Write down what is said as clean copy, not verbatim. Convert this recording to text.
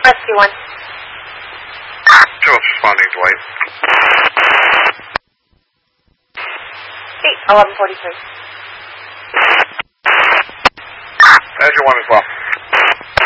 Rescue 1. 2 responding, Dwight. 1143. Azure 1 as well.